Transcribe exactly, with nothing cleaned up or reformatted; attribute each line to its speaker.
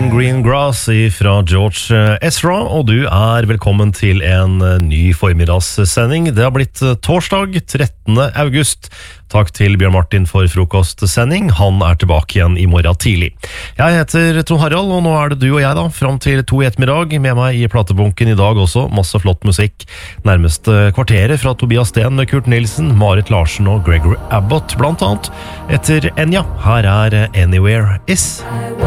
Speaker 1: Long Green Grass fra George Ezra, og du er velkommen til en ny formmiddagssending. Det har blitt torsdag trettende august. Takk til Bjørn Martin for frokostsending. Han er tilbake igjen i morgen tidlig. Jeg heter Trond Harald, og nå er det du og jeg da, fram til to i ettermiddag. Med meg i platebunken i dag også, masse flott musikk. Nærmeste kvarteret fra Tobias Sten med Kurt Nilsen, Marit Larsen og Gregory Abbott blant annet. Etter Enya, her er Anywhere Is.